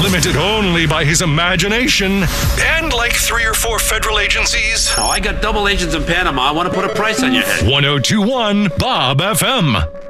limited only by his imagination, and like 3 or 4 federal agencies. Oh, I got double agents in Panama. I want to put a price on your head. 1021 Bob FM.